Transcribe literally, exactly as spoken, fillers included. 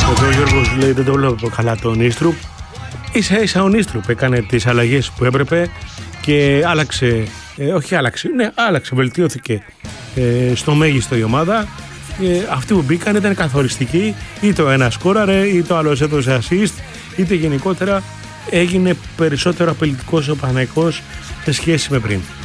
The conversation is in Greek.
Εδώ ο Γιώργος λέει δεν το βλέπω καλά τον Ίστρουπ. Ίσα ίσα ο Ίστρουπ έκανε τις αλλαγές που έπρεπε και άλλαξε, ε, όχι άλλαξε, ναι άλλαξε, βελτιώθηκε ε, στο μέγιστο η ομάδα. Ε, αυτοί που μπήκαν ήταν καθοριστικοί, είτε ο ένας σκόραρε, είτε ο άλλος έδωσε assist, είτε γενικότερα έγινε περισσότερο απειλητικός ο Παναθηναϊκός σε σχέση με πριν.